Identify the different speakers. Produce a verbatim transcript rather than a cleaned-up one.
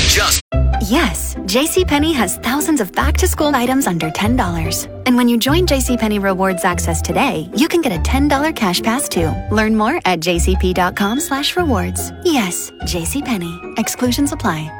Speaker 1: Just
Speaker 2: Yes, JCPenney has thousands of back-to-school items under ten dollars. And when you join JCPenney Rewards Access today, you can get a ten dollars cash pass too. Learn more at jcp.com slash rewards. Yes, JCPenney. Exclusions apply.